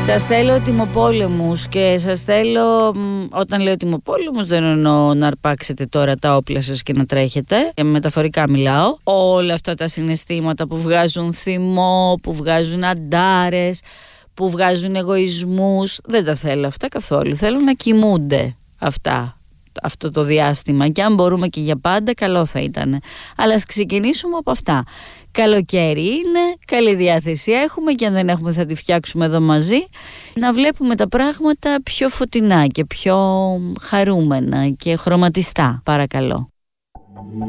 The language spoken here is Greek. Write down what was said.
Σας θέλω τιμοπόλεμους και σας θέλω, όταν λέω τιμοπόλεμους δεν εννοώ να αρπάξετε τώρα τα όπλα σας και να τρέχετε, μεταφορικά μιλάω. Όλα αυτά τα συναισθήματα που βγάζουν θυμό, που βγάζουν αντάρες, που βγάζουν εγωισμούς, δεν τα θέλω αυτά καθόλου. Θέλω να κοιμούνται αυτό το διάστημα, και αν μπορούμε και για πάντα καλό θα ήταν. Αλλά ας ξεκινήσουμε από αυτά. Καλοκαίρι είναι, καλή διάθεση έχουμε, και αν δεν έχουμε θα τη φτιάξουμε εδώ μαζί, να βλέπουμε τα πράγματα πιο φωτεινά και πιο χαρούμενα και χρωματιστά, παρακαλώ.